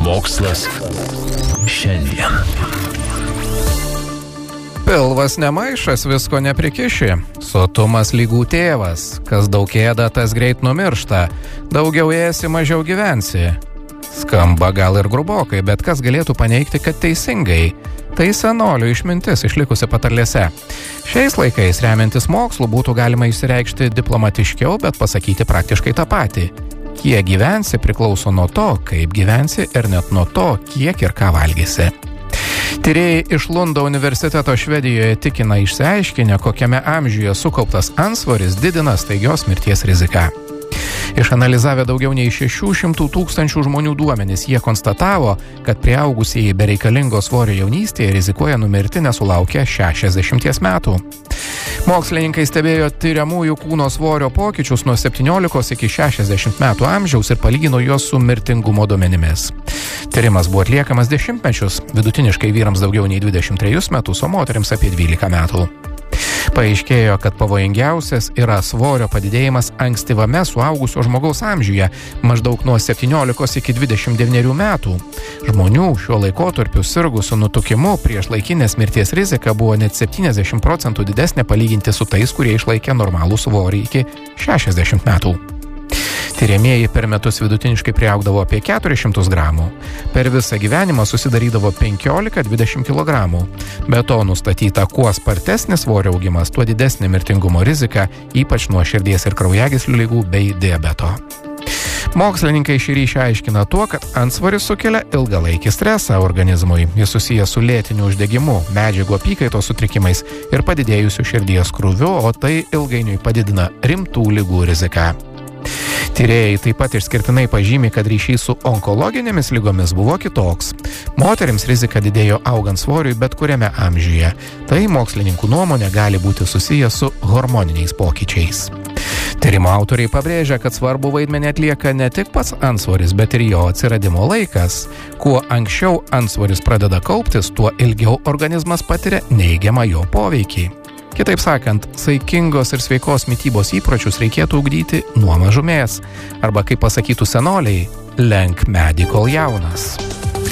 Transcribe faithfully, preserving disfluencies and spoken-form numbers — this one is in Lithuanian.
Mokslas šiandien. Pilvas nemaišas, visko neprikiši. Sotumas lygų tėvas. Kas daug ėda, tas greit numiršta. Daugiau ėsi, mažiau gyvensi. Skamba gal ir grubokai, bet kas galėtų paneigti, kad teisingai? Tai senolių išmintis išlikusi patarlėse. Šiais laikais, remiantis mokslu, būtų galima išsireikšti diplomatiškiau, bet pasakyti praktiškai tą patį. Kiek gyvensi priklauso nuo to, kaip gyvensi, ir net nuo to, kiek ir ką valgysi. Tyrėjai iš Lundo universiteto Švedijoje tikina išsiaiškinę, kokiame amžiuje sukauptas antsvoris didina staigios mirties riziką. Išanalizavę daugiau nei šešių šimtų tūkstančių žmonių duomenis, jie konstatavo, kad prieaugusieji bereikalingo svorio jaunystėje rizikuoja numirti nesulaukę šešiasdešimties metų. Mokslininkai stebėjo tyriamųjų kūno svorio pokyčius nuo septyniolikos iki šešiasdešimt metų amžiaus ir palygino juos su mirtingumo duomenimis. Tyrimas buvo atliekamas dešimtmečius, vidutiniškai vyrams daugiau nei dvidešimt trejus metus, o moterims apie dvylika metų. Paaiškėjo, kad pavojingiausias yra svorio padidėjimas ankstyvame suaugusio žmogaus amžiuje, maždaug nuo septyniolikos iki dvidešimt devynerių metų. Žmonių šiuo laikotarpiu sirgusių nutukimu priešlaikinės mirties rizika buvo net septyniasdešimt procentų didesnė palyginti su tais, kurie išlaikė normalų svorį iki šešiasdešimt metų. Tiriamieji per metus vidutiniškai priaugdavo apie keturis šimtus gramų. Per visą gyvenimą susidarydavo penkiolika dvidešimt kilogramų. Be to nustatyta, kuo spartesnis svorio augimas, tuo didesnė mirtingumo rizika, ypač nuo širdies ir kraujagyslių ligų bei diabeto. Mokslininkai šį ryšį aiškina tuo, kad antsvoris sukelia ilgalaikį stresą organizmui. Jis susijęs su lėtiniu uždegimu, medžiagų apykaitos sutrikimais ir padidėjusiu širdies krūviu, o tai ilgainiui padidina rimtų ligų riziką. Tyrėjai taip pat išskirtinai pažymi, kad ryšys su onkologinėmis lygomis buvo kitoks. Moterims rizika didėjo augant svoriui bet kuriame amžiuje. Tai mokslininkų nuomonė gali būti susijęs su hormoniniais pokyčiais. Tyrimo autoriai pabrėžia, kad svarbu vaidmenį atlieka ne tik pats antsvoris, bet ir jo atsiradimo laikas. Kuo anksčiau antsvoris pradeda kauptis, tuo ilgiau organizmas patiria neigiamą jo poveikį. Kitaip sakant, saikingos ir sveikos mitybos įpročius reikėtų ugdyti nuo mažumės. Arba, kaip pasakytų senoliai, lenk medį kol jaunas.